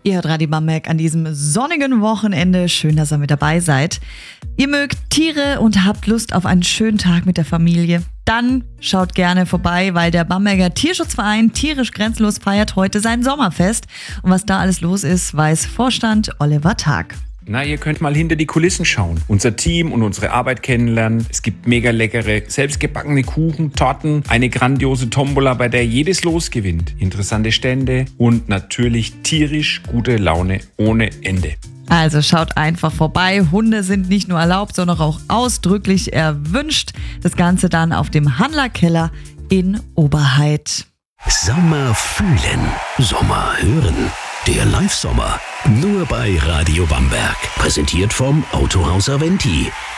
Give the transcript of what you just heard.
Ihr hört Radio Bamberg an diesem sonnigen Wochenende. Schön, dass ihr mit dabei seid. Ihr mögt Tiere und habt Lust auf einen schönen Tag mit der Familie? Dann schaut gerne vorbei, weil der Bamberger Tierschutzverein Tierisch Grenzlos feiert heute sein Sommerfest. Und was da alles los ist, weiß Vorstand Oliver Tag. Na, ihr könnt mal hinter die Kulissen schauen, unser Team und unsere Arbeit kennenlernen. Es gibt mega leckere, selbstgebackene Kuchen, Torten, eine grandiose Tombola, bei der jedes Los gewinnt, interessante Stände und natürlich tierisch gute Laune ohne Ende. Also schaut einfach vorbei. Hunde sind nicht nur erlaubt, sondern auch ausdrücklich erwünscht. Das Ganze dann auf dem Handlerkeller in Oberheid. Sommer fühlen, Sommer hören. Der Live-Sommer. Nur bei Radio Bamberg. Präsentiert vom Autohaus Aventi.